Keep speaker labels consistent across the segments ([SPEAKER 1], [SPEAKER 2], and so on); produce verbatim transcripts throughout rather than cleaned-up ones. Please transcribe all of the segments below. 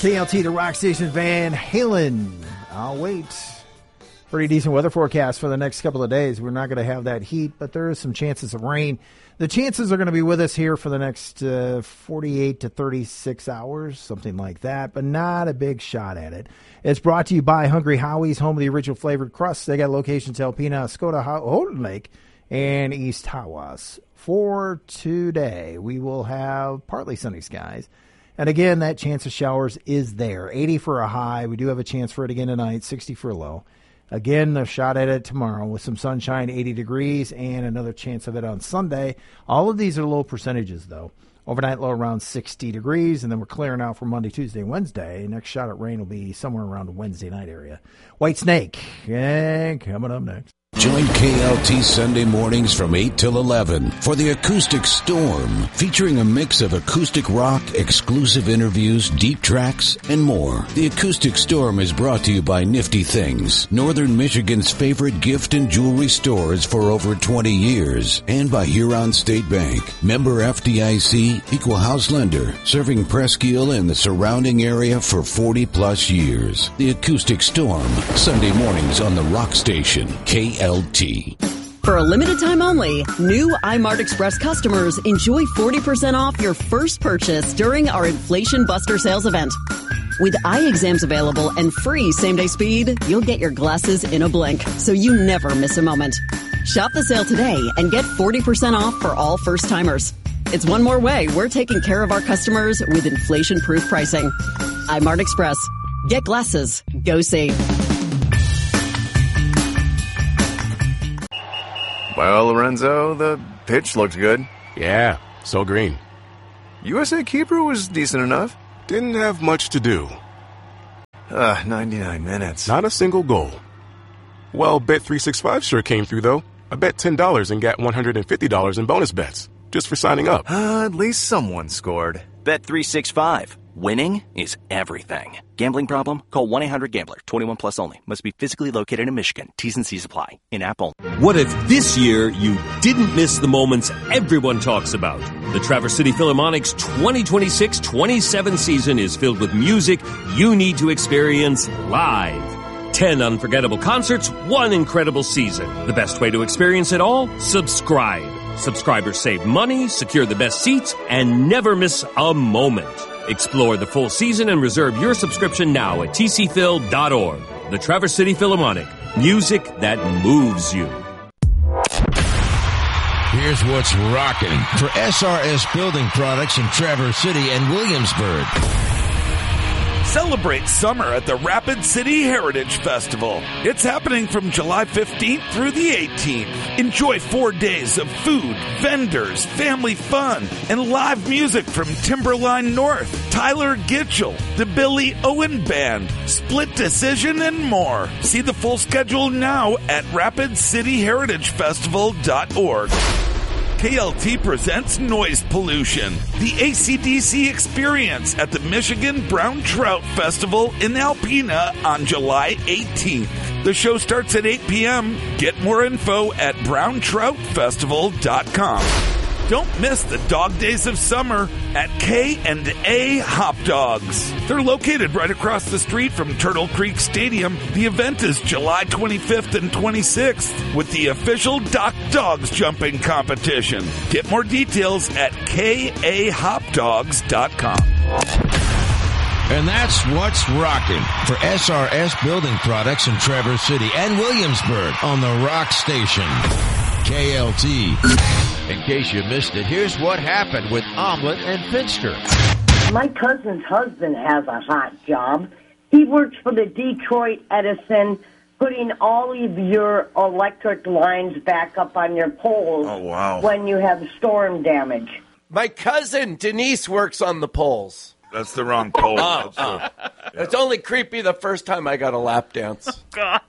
[SPEAKER 1] K L T, the rock station, Van Halen. I'll wait. Pretty decent weather forecast for the next couple of days. We're not going to have that heat, but there is some chances of rain. The chances are going to be with us here for the next uh, forty-eight to thirty-six hours, something like that, but not a big shot at it. It's brought to you by Hungry Howie's, home of the original flavored crust. They got locations in Alpena, Skoda, Houghton Lake, and East Tawas. For today, we will have partly sunny skies. And again, that chance of showers is there. eighty for a high. We do have a chance for it again tonight, sixty for a low. Again, a shot at it tomorrow with some sunshine, eighty degrees, and another chance of it on Sunday. All of these are low percentages, though. Overnight low around sixty degrees, and then we're clearing out for Monday, Tuesday, Wednesday. Next shot at rain will be somewhere around the Wednesday night area. White Snake, and coming up next.
[SPEAKER 2] Join K L T Sunday mornings from eight till eleven for the Acoustic Storm, featuring a mix of acoustic rock, exclusive interviews, deep tracks, and more. The Acoustic Storm is brought to you by Nifty Things, Northern Michigan's favorite gift and jewelry stores for over twenty years, and by Huron State Bank, member F D I C, equal house lender, serving Presque Isle and the surrounding area for forty plus years. The Acoustic Storm, Sunday mornings on the Rock Station, K L T.
[SPEAKER 3] For a limited time only, new iMart Express customers enjoy forty percent off your first purchase during our Inflation Buster sales event. With eye exams available and free same-day speed, you'll get your glasses in a blink, so you never miss a moment. Shop the sale today and get forty percent off for all first-timers. It's one more way we're taking care of our customers with inflation-proof pricing. iMart Express. Get glasses. Go see.
[SPEAKER 4] Well, Lorenzo, the pitch looked good.
[SPEAKER 5] Yeah, so green.
[SPEAKER 4] U S A Keeper was decent enough.
[SPEAKER 5] Didn't have much to do.
[SPEAKER 4] Uh, ninety-nine minutes.
[SPEAKER 5] Not a single goal. Well, Bet three sixty-five sure came through, though. I bet ten dollars and got one hundred fifty dollars in bonus bets, just for signing up.
[SPEAKER 4] Uh, at least someone scored.
[SPEAKER 6] Bet three sixty-five. Winning is everything. Gambling problem? Call one eight hundred gambler. twenty-one plus only. Must be physically located in Michigan. T's and C's apply. In app only.
[SPEAKER 7] What if this year you didn't miss the moments everyone talks about? The Traverse City Philharmonic's twenty twenty-six twenty-seven season is filled with music you need to experience live. Ten unforgettable concerts, one incredible season. The best way to experience it all? Subscribe. Subscribers save money, secure the best seats, and never miss a moment. Explore the full season and reserve your subscription now at t c phil dot org. The Traverse City Philharmonic. Music that moves you.
[SPEAKER 8] Here's what's rocking for S R S Building Products in Traverse City and Williamsburg.
[SPEAKER 9] Celebrate summer at the Rapid City Heritage Festival. It's happening from July fifteenth through the eighteenth. Enjoy four days of food, vendors, family fun, and live music from Timberline North, Tyler Gitchell, the Billy Owen Band, Split Decision, and more. See the full schedule now at rapid city heritage festival dot org. K L T presents Noise Pollution, the A C D C experience at the Michigan Brown Trout Festival in Alpena on July eighteenth. The show starts at eight p.m. Get more info at brown trout festival dot com. Don't miss the dog days of summer at K and A Hop Dogs. They're located right across the street from Turtle Creek Stadium. The event is July twenty-fifth and twenty-sixth with the official Doc Dogs jumping competition. Get more details at k a hop dogs dot com.
[SPEAKER 8] And that's what's rocking for S R S Building Products in Traverse City and Williamsburg on the Rock Station, K L T. In case you missed it, here's what happened with Omelet and Finster.
[SPEAKER 10] My cousin's husband has a hot job. He works for the Detroit Edison, putting all of your electric lines back up on your poles.
[SPEAKER 4] Oh, wow.
[SPEAKER 10] When you have storm damage.
[SPEAKER 11] My cousin Denise works on the poles.
[SPEAKER 4] That's the wrong pole.
[SPEAKER 11] Oh, oh. Yeah. It's only creepy the first time I got a lap dance.
[SPEAKER 10] God.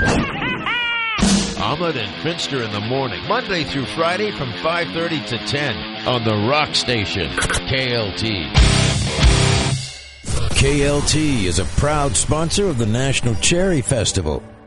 [SPEAKER 8] Omelet and Finster in the morning, Monday through Friday from five thirty to ten on the Rock Station, K L T.
[SPEAKER 2] K L T is a proud sponsor of the National Cherry Festival.